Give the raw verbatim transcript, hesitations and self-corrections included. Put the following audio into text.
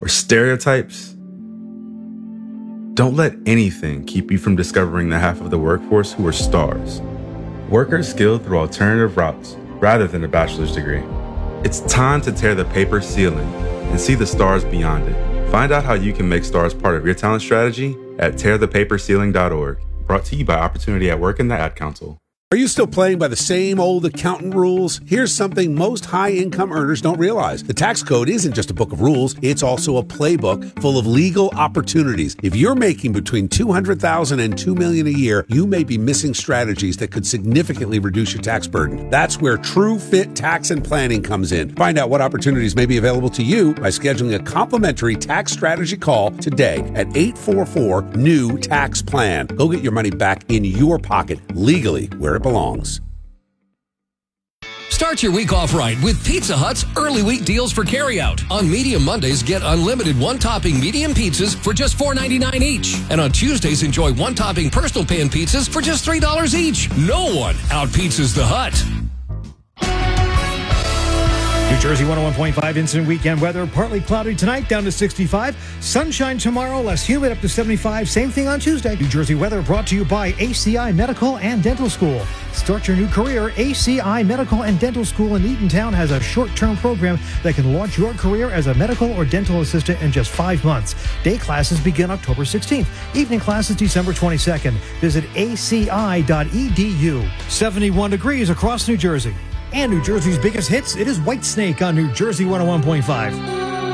or stereotypes? Don't let anything keep you from discovering the half of the workforce who are stars. Workers skilled through alternative routes rather than a bachelor's degree. It's time to tear the paper ceiling and see the stars beyond it. Find out how you can make stars part of your talent strategy at tear the paper ceiling dot org. Brought to you by Opportunity at Work and the Ad Council. Are you still playing by the same old accountant rules? Here's something most high-income earners don't realize. The tax code isn't just a book of rules, it's also a playbook full of legal opportunities. If you're making between two hundred thousand dollars and two million dollars a year, you may be missing strategies that could significantly reduce your tax burden. That's where True Fit Tax and Planning comes in. Find out what opportunities may be available to you by scheduling a complimentary tax strategy call today at eight four four, N E W, tax plan. Go get your money back in your pocket legally where it belongs. Start your week off right with Pizza Hut's early week deals for carryout. On Medium Mondays, get unlimited one-topping medium pizzas for just four dollars and ninety-nine cents each. And on Tuesdays, enjoy one-topping personal pan pizzas for just three dollars each. No one out-pizzas the Hut. New Jersey one oh one point five instant weekend weather. Partly cloudy tonight, down to sixty-five. Sunshine tomorrow, less humid, up to seventy-five. Same thing on Tuesday. New Jersey weather brought to you by A C I Medical and Dental School. Start your new career. A C I Medical and Dental School in Eatontown has a short-term program that can launch your career as a medical or dental assistant in just five months. Day classes begin October sixteenth. Evening classes December twenty-second. Visit A C I dot E D U. seventy-one degrees across New Jersey. And New Jersey's biggest hits, it is Whitesnake on New Jersey one oh one point five.